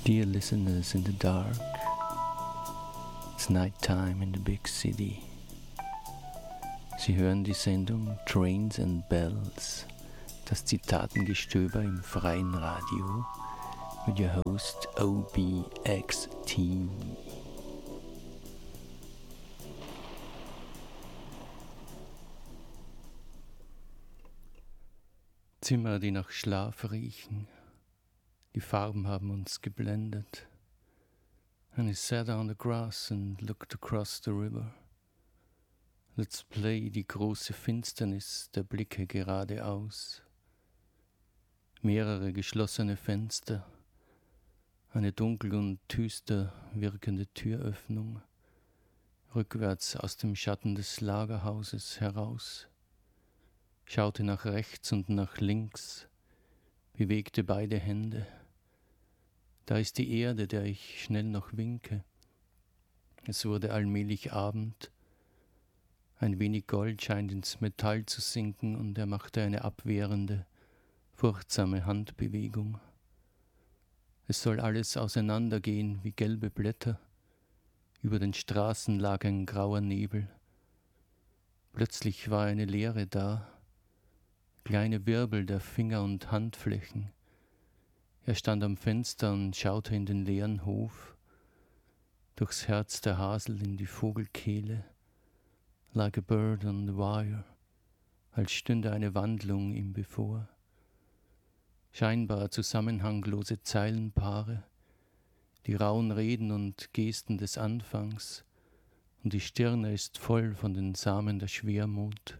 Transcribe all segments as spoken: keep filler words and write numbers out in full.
Dear listeners in the dark, it's nighttime in the big city. Sie hören die Sendung Trains and Bells, das Zitatengestöber im freien Radio mit Your Host O B X T. Zimmer, die nach Schlaf riechen. Die Farben haben uns geblendet. And he sat on the grass and looked across the river. Let's play die große Finsternis der Blicke geradeaus. Mehrere geschlossene Fenster, eine dunkel und düster wirkende Türöffnung, rückwärts aus dem Schatten des Lagerhauses heraus, schaute nach rechts und nach links, bewegte beide Hände. Da ist die Erde, der ich schnell noch winke. Es wurde allmählich Abend. Ein wenig Gold scheint ins Metall zu sinken und er machte eine abwehrende, furchtsame Handbewegung. Es soll alles auseinandergehen wie gelbe Blätter. Über den Straßen lag ein grauer Nebel. Plötzlich war eine Leere da, kleine Wirbel der Finger und Handflächen. Er stand am Fenster und schaute in den leeren Hof, durchs Herz der Hasel in die Vogelkehle, like a bird on the wire, als stünde eine Wandlung ihm bevor. Scheinbar zusammenhanglose Zeilenpaare, die rauen Reden und Gesten des Anfangs, und die Stirne ist voll von den Samen der Schwermut.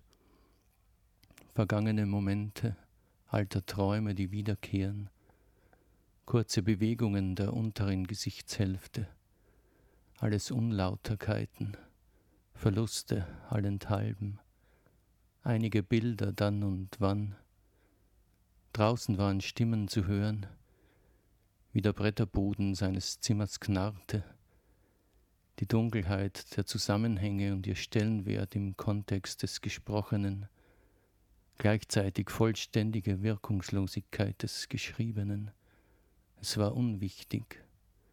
Vergangene Momente, alter Träume, die wiederkehren, kurze Bewegungen der unteren Gesichtshälfte, alles Unlauterkeiten, Verluste allenthalben, einige Bilder dann und wann. Draußen waren Stimmen zu hören, wie der Bretterboden seines Zimmers knarrte, die Dunkelheit der Zusammenhänge und ihr Stellenwert im Kontext des Gesprochenen, gleichzeitig vollständige Wirkungslosigkeit des Geschriebenen. Es war unwichtig.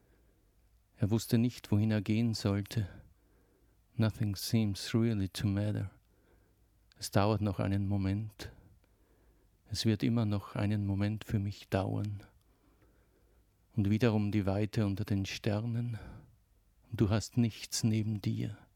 Er wusste nicht, wohin er gehen sollte. Nothing seems really to matter. Es dauert noch einen Moment. Es wird immer noch einen Moment für mich dauern. Und wiederum die Weite unter den Sternen. Und du hast nichts neben dir.